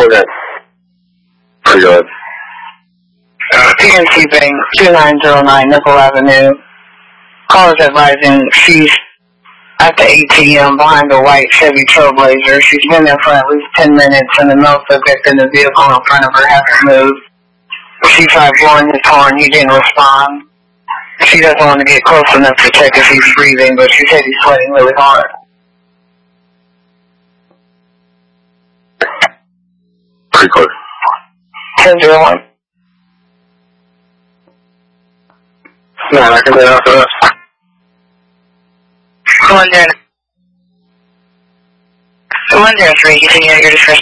Okay. Pretty good. PNC Bank, 2909 Nickel Avenue. Call is advising she's at the ATM behind a white Chevy Trailblazer. She's been there for at least 10 minutes and the male subject in the vehicle in front of her hasn't moved. She tried blowing his horn, he didn't respond. She doesn't want to get close enough to check if he's breathing, but she said he's sweating really hard. Pretty close. 1001. No, I can get after that. 103, continue at your discretion.